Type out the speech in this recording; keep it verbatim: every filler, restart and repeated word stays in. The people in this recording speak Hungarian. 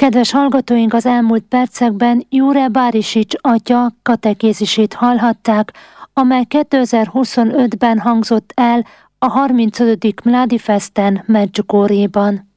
Kedves hallgatóink, az elmúlt percekben Jure Bárisics atya katekézisét hallhatták, amely kétezer-huszonötben hangzott el a harmincötödik Mládi Festen Medjugorjéban.